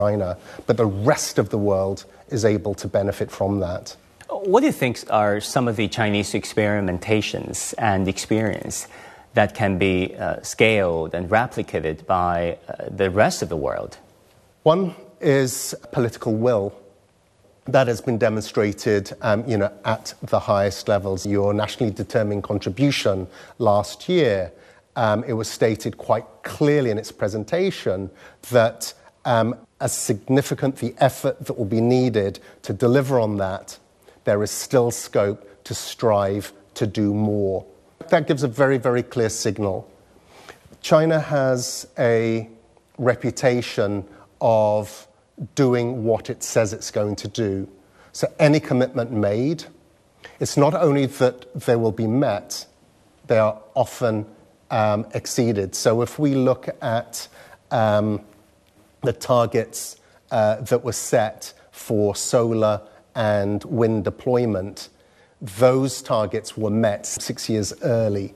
China, but the rest of the world is able to benefit from that. What do you think are some of the Chinese experimentations and experience that can be scaled and replicated by the rest of the world? One is political will. That has been demonstrated at the highest levels. Your nationally determined contribution last year, it was stated quite clearly in its presentation that as significant the effort that will be needed to deliver on that, there is still scope to strive to do more. That gives a very, very clear signal. China has a reputation of doing what it says it's going to do. So any commitment made, it's not only that they will be met, they are often exceeded. So if we look at the targets that were set for solar and wind deployment, those targets were met 6 years early.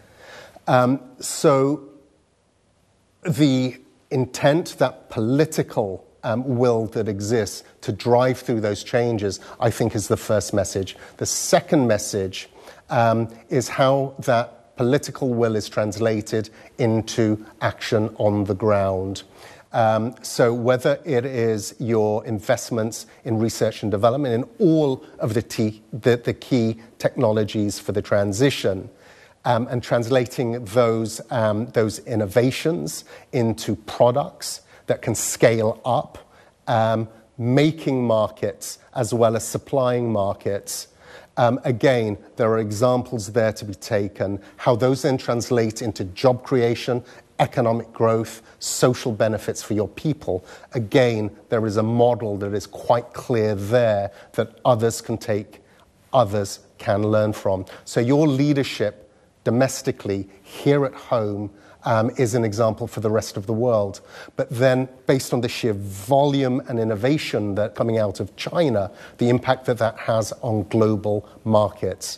So the intent, that political will that exists to drive through those changes, I think is the first message. The second message is how that political will is translated into action on the ground. So whether it is your investments in research and development in all of the key technologies for the transition, and translating those innovations into products that can scale up, making markets as well as supplying markets. Again, there are examples there to be taken, how those then translate into job creation, economic growth, social benefits for your people. Again, there is a model that is quite clear there that others can take, others can learn from. So your leadership domestically, here at home, is an example for the rest of the world. But then, based on the sheer volume and innovation that coming out of China, the impact that that has on global markets,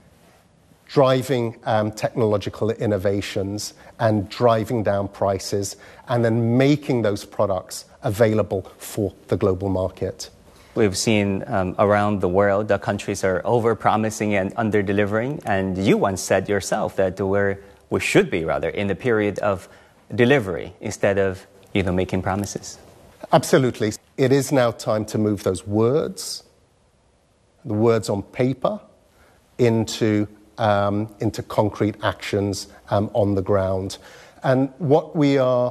driving technological innovations and driving down prices, and then making those products available for the global market. We've seen around the world that countries are over-promising and under-delivering, and you once said yourself that we should be, rather, in the period of delivery instead of making promises. Absolutely. It is now time to move those words, the words on paper, into concrete actions on the ground. And what we are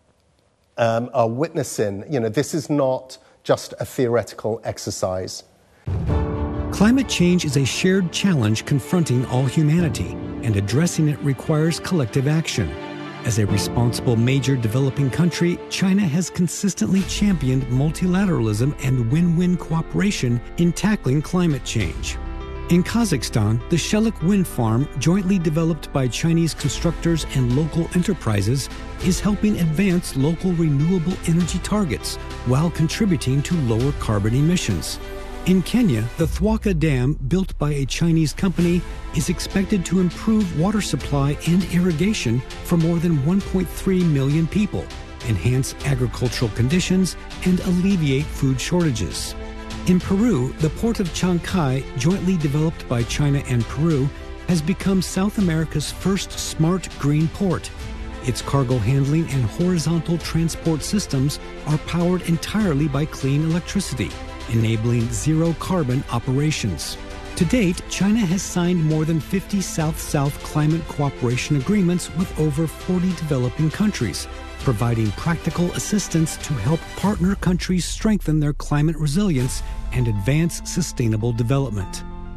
witnessing, this is not just a theoretical exercise. Climate change is a shared challenge confronting all humanity, and addressing it requires collective action. As a responsible major developing country, China has consistently championed multilateralism and win-win cooperation in tackling climate change. In Kazakhstan, the Shelik wind farm, jointly developed by Chinese constructors and local enterprises, is helping advance local renewable energy targets while contributing to lower carbon emissions. In Kenya, the Thwaka Dam, built by a Chinese company, is expected to improve water supply and irrigation for more than 1.3 million people, enhance agricultural conditions, and alleviate food shortages. In Peru, the port of Chancay, jointly developed by China and Peru, has become South America's first smart green port. Its cargo handling and horizontal transport systems are powered entirely by clean electricity, enabling zero-carbon operations. To date, China has signed more than 50 South-South climate cooperation agreements with over 40 developing countries, providing practical assistance to help partner countries strengthen their climate resilience and advance sustainable development.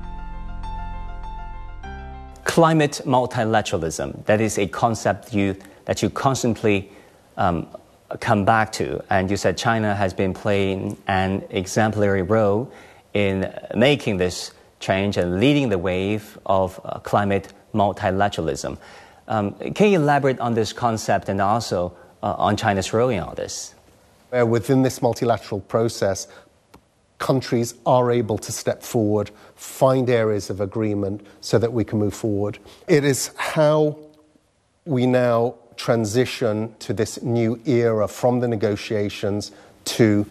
Climate multilateralism, that is a concept that you constantly come back to. And you said China has been playing an exemplary role in making this change and leading the wave of climate multilateralism. Can you elaborate on this concept and also on China's role in all this? Within this multilateral process, countries are able to step forward, find areas of agreement so that we can move forward. It is how we now transition to this new era from the negotiations to